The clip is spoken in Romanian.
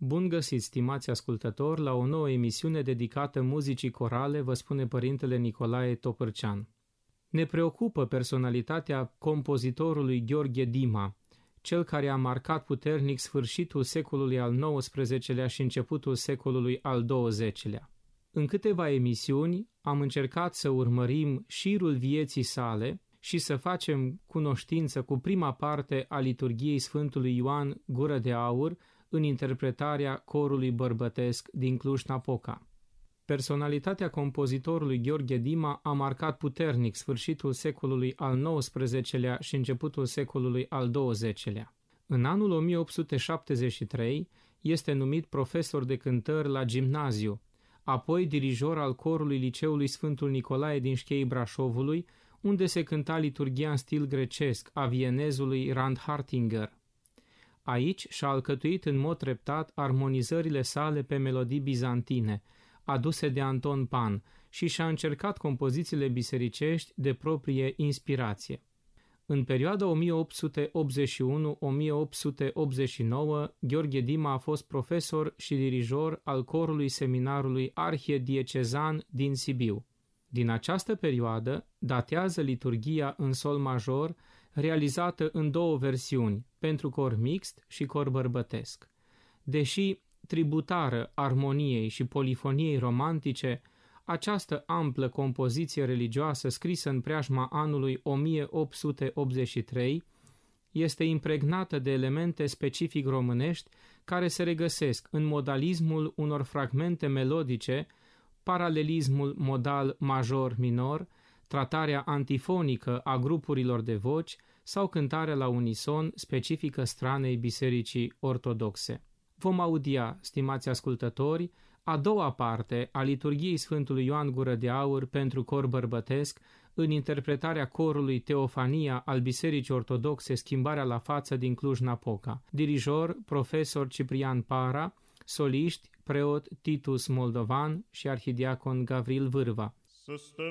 Bun găsit, stimați ascultători, la o nouă emisiune dedicată muzicii corale, vă spune părintele Nicolae Topârcean. Ne preocupă personalitatea compozitorului Gheorghe Dima, cel care a marcat puternic sfârșitul secolului al XIX-lea și începutul secolului al XX-lea. În câteva emisiuni am încercat să urmărim șirul vieții sale și să facem cunoștință cu prima parte a liturghiei Sfântului Ioan Gură de Aur în interpretarea corului bărbătesc din Cluj-Napoca. Personalitatea compozitorului Gheorghe Dima a marcat puternic sfârșitul secolului al XIX-lea și începutul secolului al XX-lea. În anul 1873 este numit profesor de cântări la gimnaziu, apoi dirijor al corului Liceului Sfântul Nicolae din Șcheii Brașovului, unde se cânta liturghia în stil grecesc a vienezului Randhartinger. Aici și-a alcătuit în mod treptat armonizările sale pe melodii bizantine, aduse de Anton Pan, și și-a încercat compozițiile bisericești de proprie inspirație. În perioada 1881-1889, Gheorghe Dima a fost profesor și dirijor al corului seminarului arhiediecezan din Sibiu. Din această perioadă datează liturghia în sol major, realizată în două versiuni, pentru cor mixt și cor bărbătesc. Deși tributară armoniei și polifoniei romantice, această amplă compoziție religioasă scrisă în preajma anului 1883 este impregnată de elemente specific românești care se regăsesc în modalismul unor fragmente melodice, paralelismul modal major-minor, tratarea antifonică a grupurilor de voci sau cântarea la unison specifică stranei bisericii ortodoxe. Vom audia, stimați ascultători, a doua parte a liturghiei Sfântului Ioan Gură de Aur pentru cor bărbătesc în interpretarea corului Teofania al Bisericii Ortodoxe Schimbarea la Față din Cluj-Napoca. Dirijor, profesor Ciprian Para, soliști, preot Titus Moldovan și arhidiacon Gavril Vârva. Să stăm